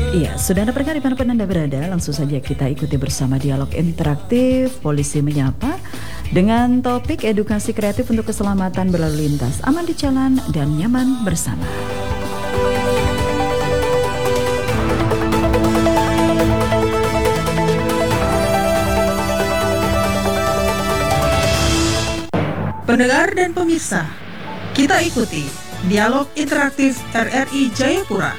Iya, sudah ada pendengar dimanapun Anda berada, langsung saja kita ikuti bersama dialog interaktif Polisi Menyapa dengan topik edukasi kreatif untuk keselamatan berlalu lintas, aman di jalan dan nyaman bersama. Pendengar dan pemirsa, kita ikuti dialog interaktif RRI Jayapura.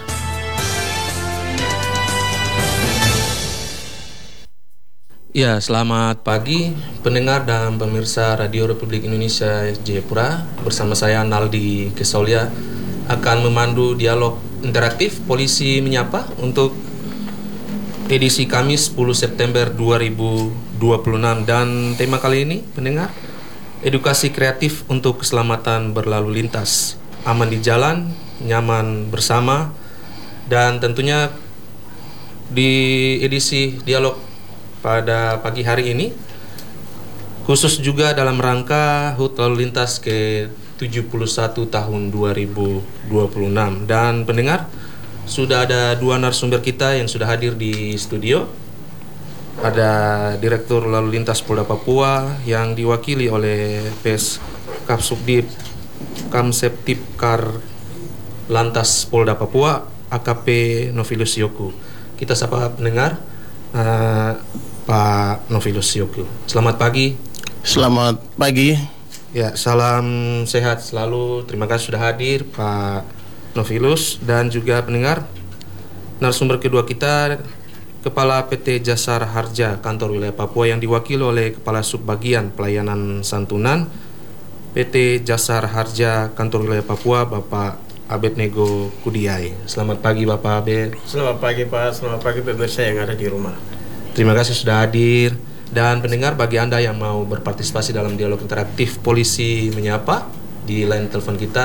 Ya, selamat pagi pendengar dan pemirsa Radio Republik Indonesia Jayapura. Bersama saya Naldi Kesolia akan memandu dialog interaktif Polisi Menyapa untuk edisi Kamis 10 September 2026. Dan tema kali ini, pendengar, edukasi kreatif untuk keselamatan berlalu lintas, aman di jalan, nyaman bersama. Dan tentunya di edisi dialog pada pagi hari ini khusus juga dalam rangka HUT lalu lintas ke-71 tahun 2026. Dan pendengar, sudah ada dua narasumber kita yang sudah hadir di studio. Ada Direktur Lalu Lintas Polda Papua yang diwakili oleh PS Kapsubdit Kamseptipkar Lantas Polda Papua AKP Novilius Yoku. Kita sapa pendengar, Pak Novilius Yoku. Selamat pagi. Selamat pagi. Ya, salam sehat selalu. Terima kasih sudah hadir Pak Novilius. Dan juga pendengar, narasumber kedua kita Kepala PT Jasar Harja Kantor Wilayah Papua yang diwakili oleh Kepala Subbagian Pelayanan Santunan PT Jasar Harja Kantor Wilayah Papua, Bapak Abednego Kudiai. Selamat pagi Bapak Abed. Selamat pagi Pak, selamat pagi pemirsa yang ada di rumah. Terima kasih sudah hadir. Dan pendengar, bagi Anda yang mau berpartisipasi dalam dialog interaktif Polisi Menyapa, di line telepon kita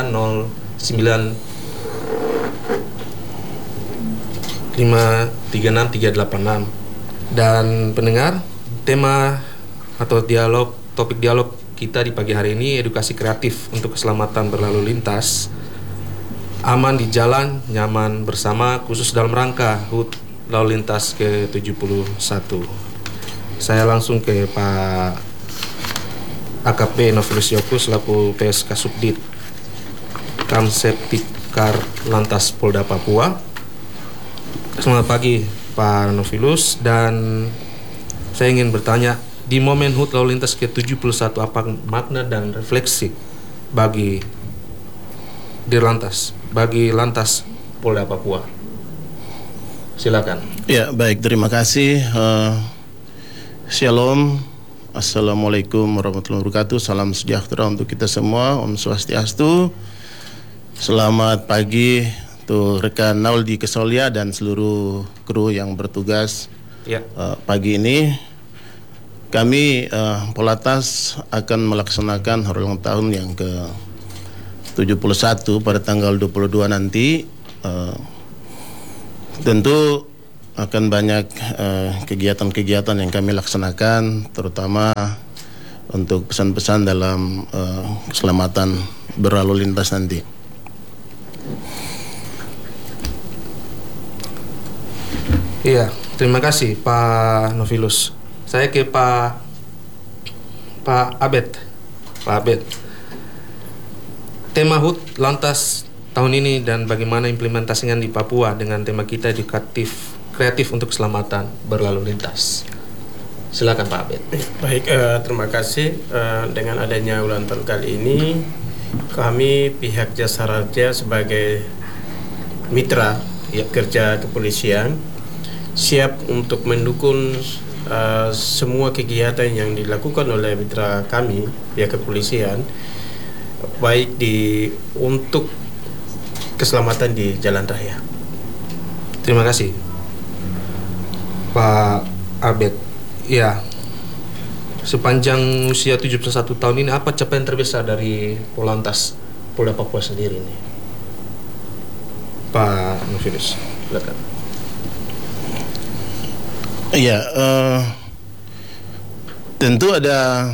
09536386. Dan pendengar, tema atau dialog, topik dialog kita di pagi hari ini edukasi kreatif untuk keselamatan berlalu lintas, aman di jalan, nyaman bersama, khusus dalam rangka HUT lalu lintas ke-71. Saya langsung ke Pak AKP Novilius Yoku selaku PS Kasubdit Kamseptipkar Lantas Polda Papua. Selamat pagi Pak Novilius, dan saya ingin bertanya, di momen HUT lalu lintas ke-71 apa makna dan refleksi bagi Dirlantas, bagi Lantas Polda Papua? Silakan. Ya, baik, terima kasih. Shalom, Assalamualaikum warahmatullahi wabarakatuh. Salam sejahtera untuk kita semua. Om Swastiastu. Selamat pagi untuk rekan Naldi Kesolia dan seluruh kru yang bertugas. Ya. Pagi ini kami Polantas akan melaksanakan hari ulang tahun yang ke-71 pada tanggal 22 nanti. Tentu akan banyak kegiatan-kegiatan yang kami laksanakan, terutama untuk pesan-pesan dalam keselamatan berlalu lintas nanti. Iya, terima kasih Pak Novilius. Saya ke Pak Abed. Pak Abed, tema HUT lantas tahun ini dan bagaimana implementasinya di Papua dengan tema kita edukatif kreatif untuk keselamatan berlalu lintas. Silakan Pak Abed. Baik, terima kasih. Dengan adanya ulang tahun kali ini, kami pihak Jasar Harja sebagai mitra kerja kepolisian siap untuk mendukung semua kegiatan yang dilakukan oleh mitra kami pihak kepolisian, baik untuk keselamatan di jalan raya. Terima kasih Pak Abed. Ya, sepanjang usia 71 tahun ini apa capaian terbesar dari Polantas Polda Papua sendiri ini? Pak Novilius, silakan. Iya, tentu ada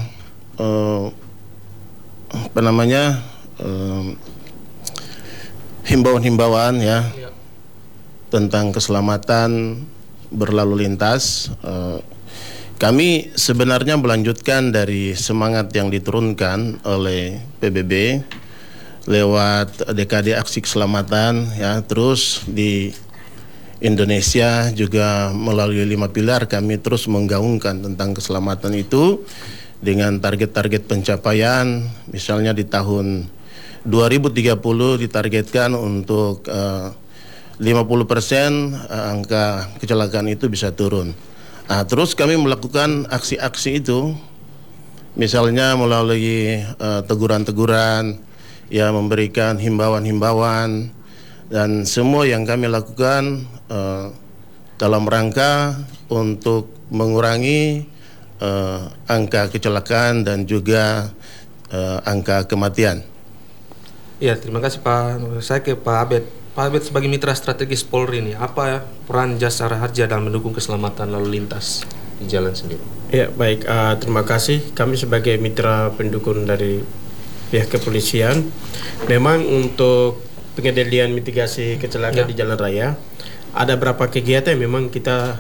himbauan-himbauan ya tentang keselamatan berlalu lintas. Kami sebenarnya melanjutkan dari semangat yang diturunkan oleh PBB lewat DKD Aksi Keselamatan, ya. Terus di Indonesia juga melalui 5 pilar kami terus menggaungkan tentang keselamatan itu dengan target-target pencapaian. Misalnya di tahun 2030 ditargetkan untuk 50% angka kecelakaan itu bisa turun. Terus kami melakukan aksi-aksi itu, misalnya melalui teguran-teguran, ya, memberikan himbauan-himbauan, dan semua yang kami lakukan dalam rangka untuk mengurangi angka kecelakaan dan juga angka kematian. Ya, terima kasih Pak. Saya ke Pak Abed. Pak Abed, sebagai mitra strategis Polri ini, apa peran Jasara Harja dalam mendukung keselamatan lalu lintas di jalan sendiri? Ya, baik. Terima kasih. Kami sebagai mitra pendukung dari pihak kepolisian, memang untuk pengendalian mitigasi kecelakaan di jalan raya, ada beberapa kegiatan yang memang kita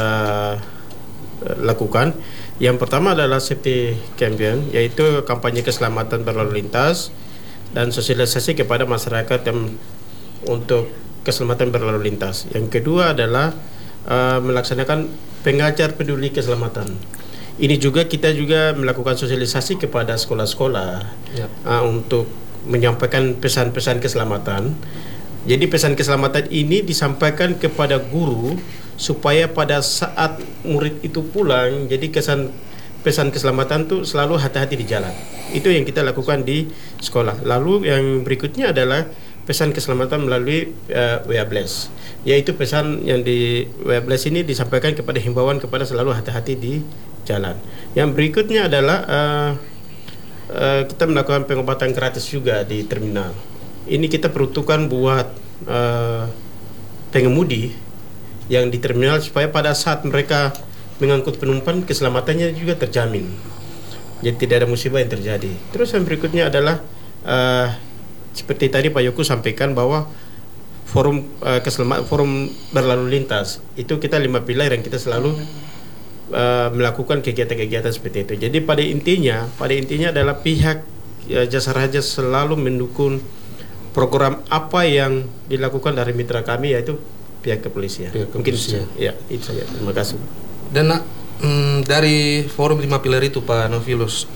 lakukan. Yang pertama adalah safety campaign, yaitu kampanye keselamatan berlalu lintas dan sosialisasi kepada masyarakat yang untuk keselamatan berlalu lintas. Yang kedua adalah melaksanakan pengajar peduli keselamatan. Ini juga kita juga melakukan sosialisasi kepada sekolah-sekolah untuk menyampaikan pesan-pesan keselamatan. Jadi pesan keselamatan ini disampaikan kepada guru supaya pada saat murid itu pulang, jadi pesan keselamatan itu selalu hati-hati di jalan. Itu yang kita lakukan di sekolah. Lalu yang berikutnya adalah pesan keselamatan melalui WA-Blast, yaitu pesan yang di WA-Blast ini disampaikan kepada himbauan kepada selalu hati-hati di jalan. Yang berikutnya adalah kita melakukan pengobatan gratis juga di terminal. Ini kita peruntukkan buat pengemudi yang di terminal supaya pada saat mereka mengangkut penumpang keselamatannya juga terjamin. Jadi tidak ada musibah yang terjadi. Terus yang berikutnya adalah seperti tadi Pak Yoko sampaikan bahwa forum berlalu lintas itu kita 5 pilar yang kita selalu melakukan kegiatan-kegiatan seperti itu. Jadi pada intinya adalah pihak Jasara Harja selalu mendukung program apa yang dilakukan dari mitra kami, yaitu pihak kepolisian. Mungkin ya itu saja. Terima kasih. Dan dari forum 5 pilar itu Pak Novillus,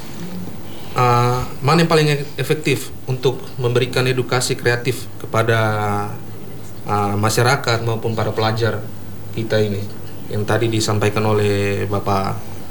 mana yang paling efektif untuk memberikan edukasi kreatif kepada masyarakat maupun para pelajar kita ini yang tadi disampaikan oleh Bapak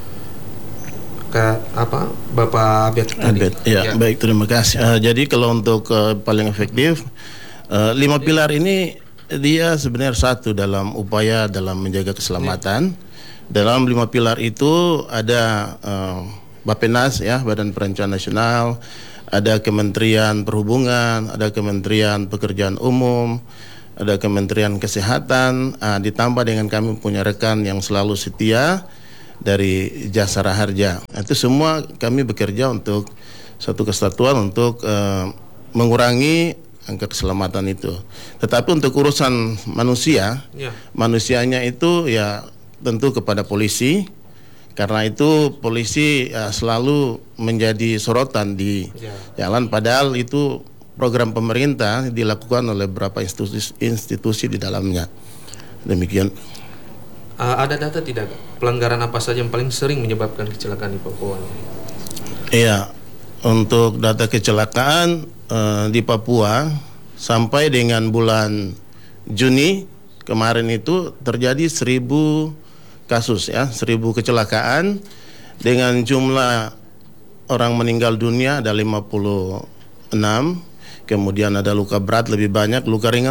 Abed tadi? Ya, baik, terima kasih. Jadi kalau untuk paling efektif, 5 pilar ini dia sebenarnya satu dalam upaya dalam menjaga keselamatan. Dalam 5 pilar itu ada Bappenas, ya, Badan Perencanaan Nasional, ada Kementerian Perhubungan, ada Kementerian Pekerjaan Umum, ada Kementerian Kesehatan, ditambah dengan kami punya rekan yang selalu setia dari Jasara Harja. Itu semua kami bekerja untuk satu kesatuan untuk mengurangi angka keselamatan itu. Tetapi untuk urusan manusianya itu ya tentu kepada polisi. Karena itu polisi selalu menjadi sorotan di jalan, padahal itu program pemerintah dilakukan oleh beberapa institusi di dalamnya. Demikian. Ada data tidak pelanggaran apa saja yang paling sering menyebabkan kecelakaan di Papua? Iya, untuk data kecelakaan di Papua sampai dengan bulan Juni kemarin itu terjadi 1.000 kasus, ya, 1.000 kecelakaan dengan jumlah orang meninggal dunia ada 56, kemudian ada luka berat lebih banyak, luka ringan